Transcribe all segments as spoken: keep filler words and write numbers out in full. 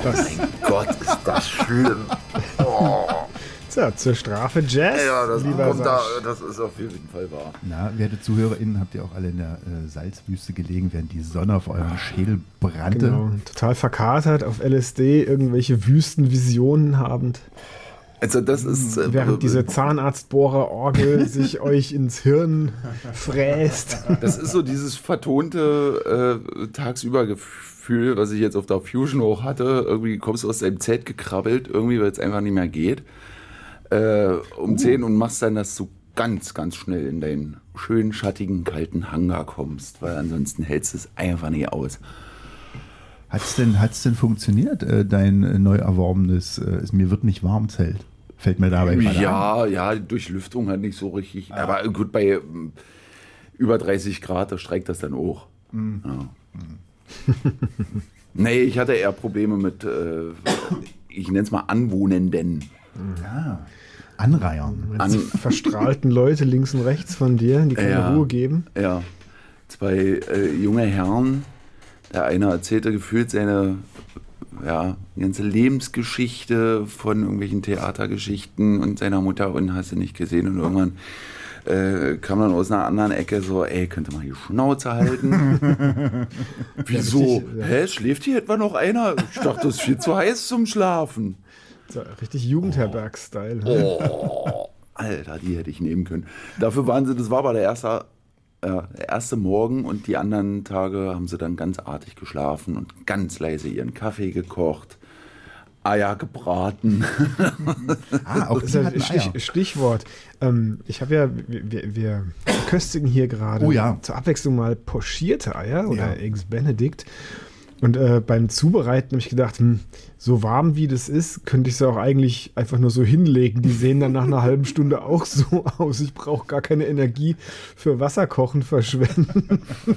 mein Gott, ist das schlimm. Oh. So, zur Strafe Jazz. Ja, das, lieber kommt da, Sasch. das ist auf jeden Fall wahr. Na, werte ZuhörerInnen, habt ihr auch alle in der äh, Salzwüste gelegen, während die Sonne auf eurem Schädel brannte? Genau, total verkatert, auf L S D, irgendwelche Wüstenvisionen habend. Also das ist... Äh, Während äh, diese Zahnarztbohrerorgel sich euch ins Hirn fräst. Das ist so dieses vertonte äh, Tagsübergefühl, was ich jetzt auf der Fusion auch hatte. Irgendwie kommst du aus deinem Zelt gekrabbelt, irgendwie, weil es einfach nicht mehr geht. Äh, um uh. zehn und machst dann, dass du ganz, ganz schnell in deinen schönen, schattigen, kalten Hangar kommst, weil ansonsten hältst du es einfach nicht aus. Hat es denn, hat's denn funktioniert, äh, dein äh, neu erworbenes äh, Mir wird nicht warm Zelt? Fällt mir dabei gerade Ja, an. ja, die Durchlüftung hat nicht so richtig. Ah. Aber gut, bei ähm, über dreißig Grad, da streikt das dann auch. Mm. Ja. Mm. Nee, ich hatte eher Probleme mit, äh, ich nenne es mal Anwohnenden. Ja. Anreihern. An verstrahlten Leute links und rechts von dir, die keine ja, Ruhe geben. Ja, zwei äh, junge Herren. Der eine erzählte gefühlt seine ja, ganze Lebensgeschichte von irgendwelchen Theatergeschichten und seiner Mutter und hast du nicht gesehen. Und irgendwann äh, kam dann aus einer anderen Ecke so, ey, könnte mal die Schnauze halten? Wieso? Ja, richtig, ja. Hä, schläft hier etwa noch einer? Ich dachte, das ist viel zu heiß zum Schlafen. So, richtig Jugendherberg-Style. Oh, Alter, die hätte ich nehmen können. Dafür waren sie, das war aber der erste, äh, der erste Morgen und die anderen Tage haben sie dann ganz artig geschlafen und ganz leise ihren Kaffee gekocht, Eier gebraten. Ah, auch das ist ja Stich, Stichwort. Ähm, ich habe ja, wir, wir köstigen hier gerade oh, ja. zur Abwechslung mal pochierte Eier oder ja. Eggs Benedict. Und äh, beim Zubereiten habe ich gedacht, hm, so warm wie das ist, könnte ich es auch eigentlich einfach nur so hinlegen. Die sehen dann nach einer halben Stunde auch so aus. Ich brauche gar keine Energie für Wasserkochen verschwenden.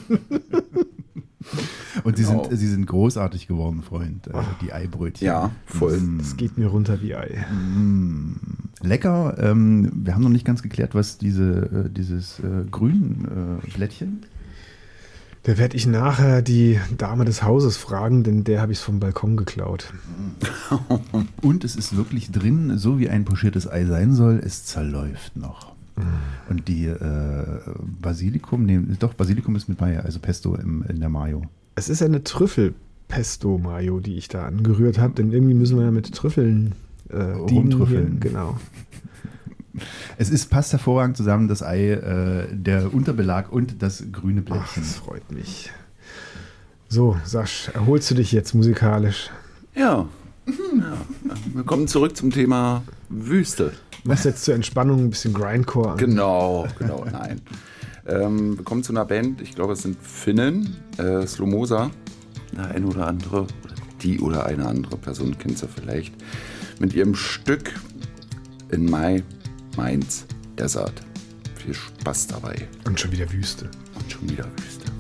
Und sie sind, genau. sie sind großartig geworden, Freund, äh, die Eibrötchen. Ja, voll. Mm. Das geht mir runter wie Ei. Mm. Lecker. Ähm, wir haben noch nicht ganz geklärt, was diese, äh, dieses äh, grünen äh, Blättchen... Da werde ich nachher die Dame des Hauses fragen, denn der habe ich es vom Balkon geklaut. Und es ist wirklich drin, so wie ein pochiertes Ei sein soll, es zerläuft noch. Mm. Und die äh, Basilikum, nee, doch, Basilikum ist mit Mayo, also Pesto im, in der Mayo. Es ist eine Trüffel-Pesto-Mayo, die ich da angerührt habe, denn irgendwie müssen wir ja mit Trüffeln äh, Rumtrüffeln. Genau. Es ist, passt hervorragend zusammen, das Ei, äh, der Unterbelag und das grüne Blättchen. Ach, das freut mich. So, Sasch, erholst du dich jetzt musikalisch? Ja. ja. Wir kommen zurück zum Thema Wüste. Was jetzt zur Entspannung ein bisschen Grindcore an. Genau, genau, nein. Ähm, wir kommen zu einer Band, ich glaube, es sind Finnen, äh, Slomosa. Der eine oder andere, oder die oder eine andere Person kennt sie vielleicht, mit ihrem Stück In My Mind's Desert. Viel Spaß dabei. Und schon wieder Wüste. Und schon wieder Wüste.